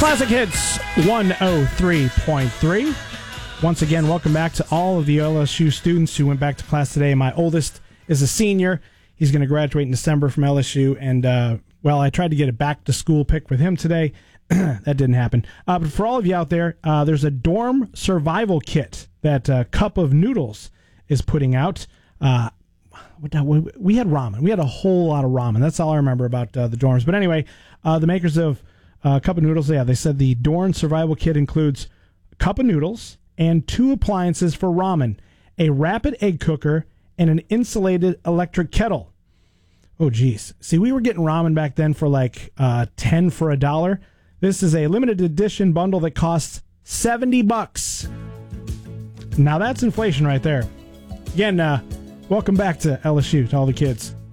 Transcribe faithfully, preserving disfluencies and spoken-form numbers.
Classic Hits one oh three point three. Once again, welcome back to all of the L S U students who went back to class today. My oldest is a senior. He's going to graduate in December from L S U. And, uh, well, I tried to get a back-to-school pick with him today. That didn't happen. Uh, but for all of you out there, uh, there's a dorm survival kit that uh, Cup of Noodles is putting out. Uh, we had ramen. We had a whole lot of ramen. That's all I remember about uh, the dorms. But anyway, uh, the makers of uh, Cup of Noodles, yeah, they said the dorm survival kit includes a cup of noodles and two appliances for ramen, a rapid egg cooker, and an insulated electric kettle. Oh, geez. See, we were getting ramen back then for like uh, ten for a dollar. This is a limited edition bundle that costs seventy bucks. Now that's inflation right there. Again, uh, welcome back to L S U, to all the kids.